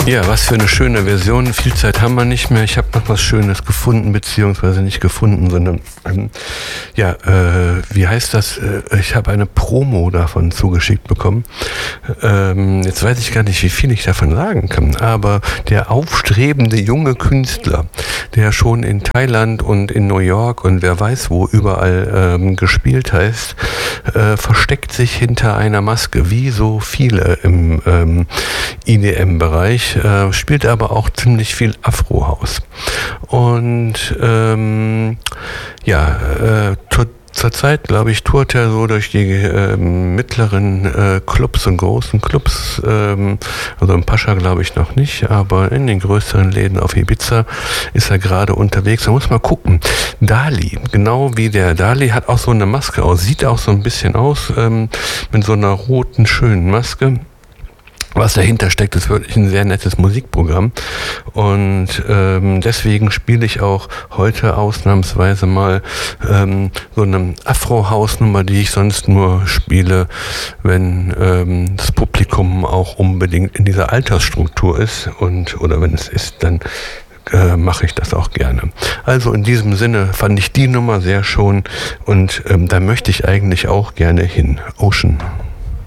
Ja, was für eine schöne Version. Viel Zeit haben wir nicht mehr. Ich habe noch was Schönes gefunden, beziehungsweise nicht gefunden, sondern wie heißt das? Ich habe eine Promo davon zugeschickt bekommen. Jetzt weiß ich gar nicht, wie viel ich davon sagen kann, aber der aufstrebende junge Künstler, der schon in Thailand und in New York und wer weiß wo überall gespielt heißt, versteckt sich hinter einer Maske, wie so viele im IDM-Bereich, spielt aber auch ziemlich viel Afro-House. Und zurzeit, glaube ich, tourt er so durch die mittleren Clubs und großen Clubs, also im Pascha glaube ich noch nicht, aber in den größeren Läden auf Ibiza ist er gerade unterwegs. Da muss man gucken. Dali, genau wie der Dali, hat auch so eine Maske aus, sieht auch so ein bisschen aus mit so einer roten, schönen Maske. Was dahinter steckt, ist wirklich ein sehr nettes Musikprogramm und deswegen spiele ich auch heute ausnahmsweise mal so eine Afro-House-Nummer, die ich sonst nur spiele, wenn das Publikum auch unbedingt in dieser Altersstruktur ist oder wenn es ist, dann mache ich das auch gerne. Also in diesem Sinne fand ich die Nummer sehr schön und da möchte ich eigentlich auch gerne hin. Ocean.